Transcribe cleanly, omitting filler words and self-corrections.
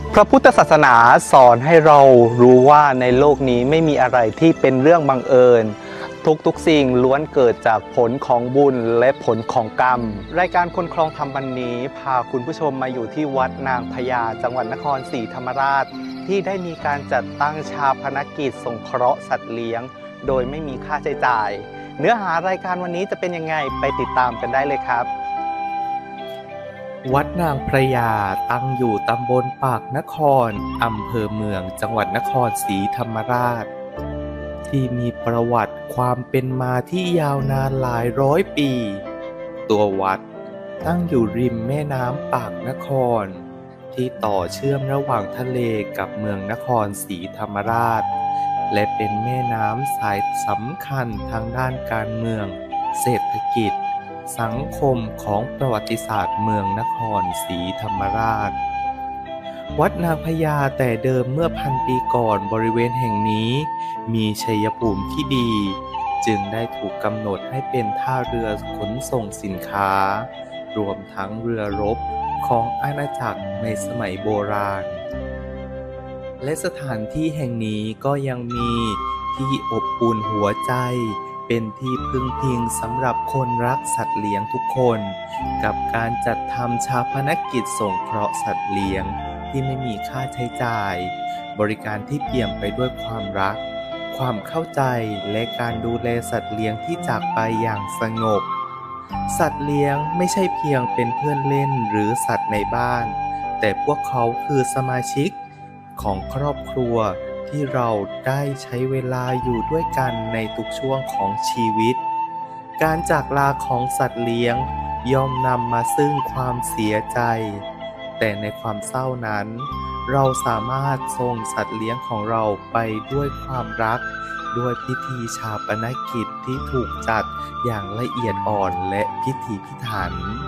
พระพุทธศาสนาสอนให้เรารู้ว่าในโลกนี้ไม่มีอะไรที่เป็นเรื่องบังเอิญทุกสิ่งล้วนเกิดจากผลของบุญและผลของกรรมรายการคนคลองธรรมวันนี้พาคุณผู้ชมมาอยู่ที่วัดนางพญาจังหวัดนครศรีธรรมราชที่ได้มีการจัดตั้งชาปนกิจสงเคราะห์สัตว์เลี้ยงโดยไม่มีค่าใช้จ่ายเนื้อหารายการวันนี้จะเป็นยังไงไปติดตามกันได้เลยครับวัดนางพระยาตั้งอยู่ตำบลปากนครอำเภอเมืองจังหวัดนครศรีธรรมราชที่มีประวัติความเป็นมาที่ยาวนานหลายร้อยปีตัววัดตั้งอยู่ริมแม่น้ำปากนครที่ต่อเชื่อมระหว่างทะเลกับเมืองนครศรีธรรมราชและเป็นแม่น้ำสายสำคัญทางด้านการเมืองเศรษฐกิจสังคมของประวัติศาสตร์เมืองนครศรีธรรมราชวัดนางพญาแต่เดิมเมื่อพันปีก่อนบริเวณแห่งนี้มีชัยภูมิที่ดีจึงได้ถูกกำหนดให้เป็นท่าเรือขนส่งสินค้ารวมทั้งเรือรบของอาณาจักรในสมัยโบราณและสถานที่แห่งนี้ก็ยังมีที่อบอุ่นหัวใจเป็นที่พึ่งพิงสำหรับคนรักสัตว์เลี้ยงทุกคนกับการจัดทำชาปนกิจสงเคราะห์สัตว์เลี้ยงที่ไม่มีค่าใช้จ่ายบริการที่เปี่ยมไปด้วยความรักความเข้าใจและการดูแลสัตว์เลี้ยงที่จากไปอย่างสงบสัตว์เลี้ยงไม่ใช่เพียงเป็นเพื่อนเล่นหรือสัตว์ในบ้านแต่พวกเขาคือสมาชิกของครอบครัวที่เราได้ใช้เวลาอยู่ด้วยกันในทุกช่วงของชีวิตการจากลาของสัตว์เลี้ยงย่อมนำมาซึ่งความเสียใจแต่ในความเศร้านั้นเราสามารถส่งสัตว์เลี้ยงของเราไปด้วยความรักด้วยพิธีชาปนกิจที่ถูกจัดอย่างละเอียดอ่อนและพิถีพิถัน